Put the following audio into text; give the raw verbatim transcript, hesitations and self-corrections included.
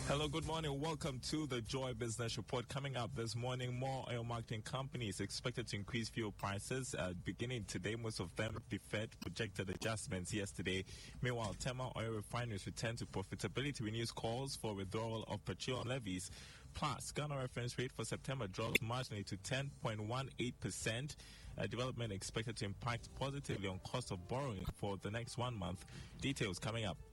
Hello, good morning. Welcome to the Joy Business Report. Coming up this morning, more oil marketing companies expected to increase fuel prices uh, beginning today. Most of them deferred projected adjustments yesterday. Meanwhile, Tema oil refineries return to profitability, renews calls for withdrawal of petroleum levies. Plus, Ghana reference rate for September drops marginally to ten point one eight percent. A development expected to impact positively on cost of borrowing for the next one month. Details coming up.